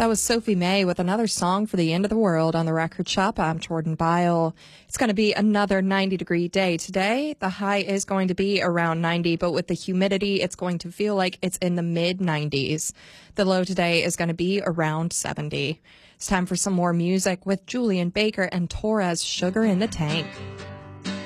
That was Sophie May with another song for the end of the world on the Record Shop. I'm Jordan Byle. It's going to be another 90-degree day today. The high is going to be around 90, but with the humidity, it's going to feel like it's in the mid-90s. The low today is going to be around 70. It's time for some more music with Julian Baker and Torres, Sugar in the Tank.